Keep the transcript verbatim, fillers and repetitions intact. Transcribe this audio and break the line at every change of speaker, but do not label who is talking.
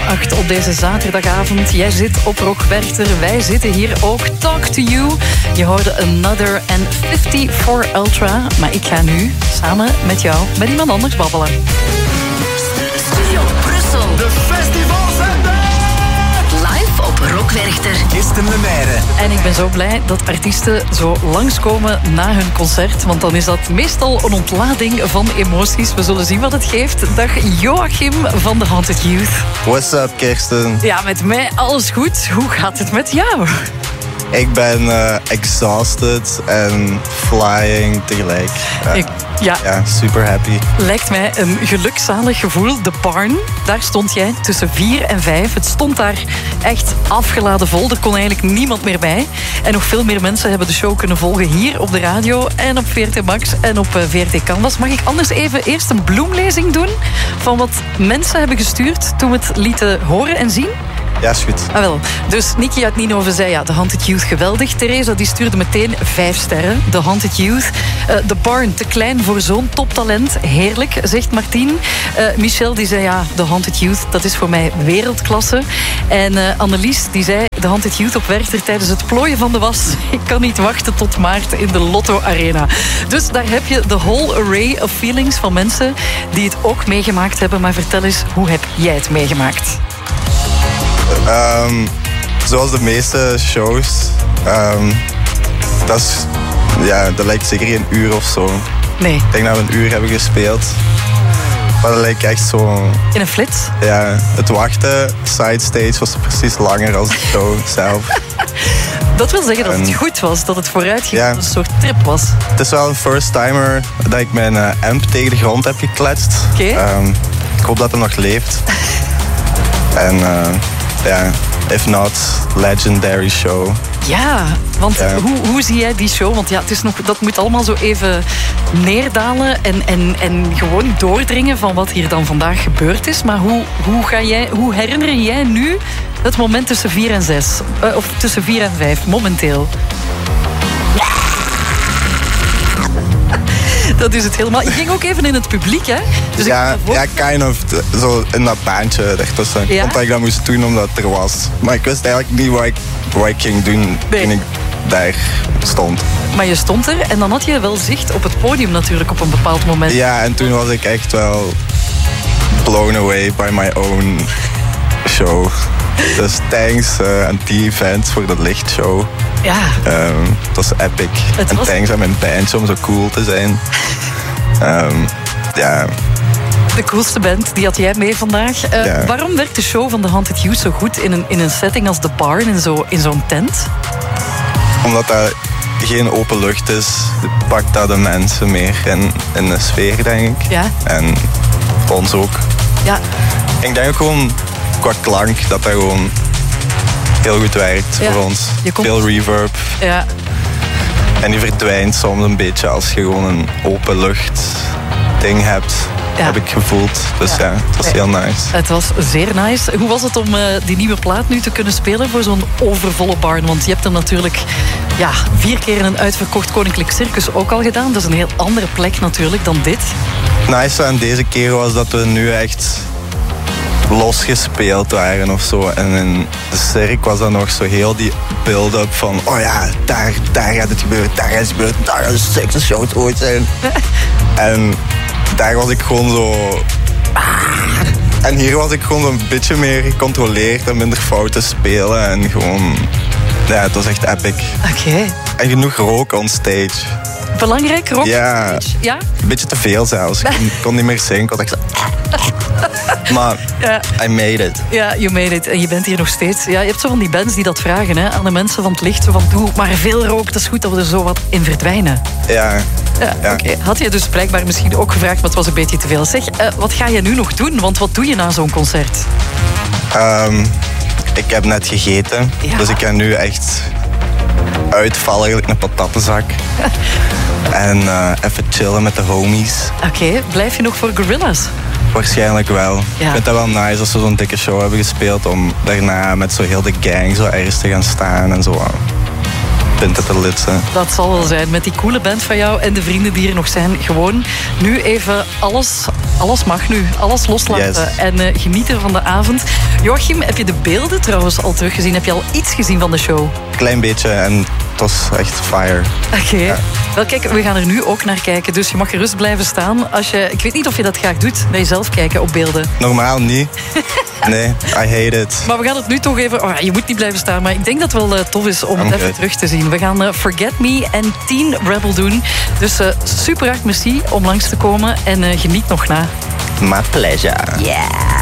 acht op deze zaterdagavond. Jij zit op Rock Werchter, wij zitten hier ook. Talk to You. Je hoorde Another en vijfenvijftig Ultra. Maar ik ga nu samen met jou met iemand anders babbelen.
Studio Brussel.
De festivals zijn er!
Live op Rock Werchter.
Kirsten Lemaire.
En ik ben zo blij dat artiesten zo langskomen na hun concert. Want dan is dat meestal een ontlading van emoties. We zullen zien wat het geeft. Dag Joachim van The Haunted Youth.
What's up, Kirsten?
Ja, met mij alles goed. Hoe gaat het met jou?
Ik ben uh, exhausted en flying tegelijk. Uh,
Ik, ja,
ja, super happy.
lijkt mij een gelukzalig gevoel. De Barn, daar stond jij tussen vier en vijf. Het stond daar echt afgeladen vol. Er kon eigenlijk niemand meer bij. En nog veel meer mensen hebben de show kunnen volgen hier op de radio en op V R T Max en op V R T Canvas. Mag ik anders even eerst een bloemlezing doen van wat mensen hebben gestuurd toen we het lieten horen en zien?
Ja, is goed.
Ah, wel. Dus Nicky uit Ninove zei ja, The Haunted Youth geweldig. Theresa die stuurde meteen vijf sterren. The Haunted Youth. Uh, The Barn, te klein voor zo'n toptalent. Heerlijk, zegt Martien. Uh, Michel die zei ja, The Haunted Youth, dat is voor mij wereldklasse. En uh, Annelies die zei The Haunted Youth op Werchter tijdens het plooien van de was. Ik kan niet wachten tot maart in de Lotto Arena. Dus daar heb je the whole array of feelings van mensen die het ook meegemaakt hebben. Maar vertel eens, hoe heb jij het meegemaakt?
Um, zoals de meeste shows. Um, dat, is, ja, dat lijkt zeker geen uur of zo.
Nee.
Ik denk dat we een uur hebben gespeeld. Maar dat lijkt echt zo...
In een flits?
Ja, het wachten, sidestage, was precies langer als de show zelf.
Dat wil zeggen dat het
En,
goed was, dat het vooruit ging,
ja.
dat het een soort trip was.
Het is wel een first timer dat ik mijn uh, amp tegen de grond heb gekletst.
Oké.
Um, ik hoop dat hij nog leeft. En uh, ja, if not, legendary show.
Ja, want
Ja.
Hoe, hoe zie jij die show? Want ja, het is nog, dat moet allemaal zo even neerdalen en, en, en gewoon doordringen van wat hier dan vandaag gebeurd is. Maar hoe, hoe, ga jij, hoe herinner jij nu het moment tussen vier en zes? Uh, of tussen vier en vijf, momenteel? Dat is het helemaal. Je ging ook even in het publiek, hè? Dus
ja,
ik
ja, kind of. Zo in dat baantje ertussen. Ik
Ja?
vond dat ik dat moest doen omdat het er was. Maar ik wist eigenlijk niet wat ik, wat ik ging doen
Nee.
toen ik daar stond.
Maar je stond er en dan had je wel zicht op het podium natuurlijk op een bepaald moment.
Ja, en toen was ik echt wel blown away by my own show. Dus thanks uh, aan die event voor de lichtshow.
Ja.
Um, het was epic.
Het
en
was-
thanks aan mijn bandje om zo cool te zijn. Um, ja,
De coolste band, die had jij mee vandaag. Uh,
Ja.
Waarom werkt de show van The Haunted Youth zo goed in een, in een setting als The Barn, in, zo, in zo'n tent?
omdat dat geen open lucht is, pakt dat de mensen meer in, in de sfeer, denk ik.
Ja.
En ons ook.
Ja,
Ik denk ook gewoon qua klank dat dat gewoon heel goed werkt
Ja.
voor ons.
Je komt-
Veel reverb.
ja.
En die verdwijnt soms een beetje als je gewoon een open lucht ding hebt.
Ja.
Heb ik gevoeld. Dus
Ja.
ja, het was
Nee.
heel nice.
Het was zeer nice. Hoe was het om uh, die nieuwe plaat nu te kunnen spelen voor zo'n overvolle Barn? Want je hebt hem natuurlijk ja, vier keer in een uitverkocht Koninklijk Circus ook al gedaan. Dat is een heel andere plek natuurlijk dan dit.
Nice aan deze keer was dat we nu echt losgespeeld waren of zo. En in de cirk was dat nog zo heel die build-up van oh ja, daar, daar gaat het gebeuren, daar gaat het gebeuren, daar gaat de sexy show het ooit zijn. En daar was ik gewoon zo... En hier was ik gewoon een beetje meer gecontroleerd en minder fouten spelen. En gewoon... Ja, het was echt epic.
Oké.
En genoeg rook on stage.
Belangrijk, rock?
Ja.
Ja?
Een beetje te veel zelfs. Ik kon, kon niet meer zingen. Ik was echt zo... Maar
Ja.
I made it.
Ja, you made it. En je bent hier nog steeds. Ja, je hebt zo van die bands die dat vragen hè, aan de mensen van het licht. Zo van, doe maar veel rook. Dat is goed dat we er zo wat in verdwijnen.
Ja.
Ja,
Ja.
oké. Had je dus blijkbaar misschien ook gevraagd, maar het was een beetje te veel. Zeg, uh, wat ga je nu nog doen? Want wat doe je na zo'n concert?
Um, ik heb net gegeten.
Ja.
Dus ik kan nu echt uitvallen, eigenlijk een patattenzak. En uh, even chillen met de homies.
Oké, blijf je nog voor Gorillaz?
Waarschijnlijk wel.
Ja.
Ik vind dat wel nice als we zo'n dikke show hebben gespeeld. Om daarna met zo heel de gang zo ergens te gaan staan en zo. Pinterest lid zijn.
Dat zal wel zijn, met die coole band van jou en de vrienden die er nog zijn. Gewoon nu even alles, alles mag nu. Alles loslaten
Yes.
en uh, genieten van de avond. Joachim, heb je de beelden trouwens al teruggezien? Heb je al iets gezien van de show?
Klein beetje en het was echt fire.
Oké. Okay.
Ja.
Wel kijk, we gaan er nu ook naar kijken. Dus je mag gerust blijven staan. Als je, ik weet niet of je dat graag doet, naar jezelf kijken op beelden.
Normaal niet. Nee, I hate it.
Maar we gaan het nu toch even... Oh, je moet niet blijven staan, maar ik denk dat het wel uh, tof is om het even terug te zien. We gaan uh, Forget Me en Teen Rebel doen. Dus uh, super hard merci om langs te komen en uh, geniet nog na.
My pleasure.
Yeah.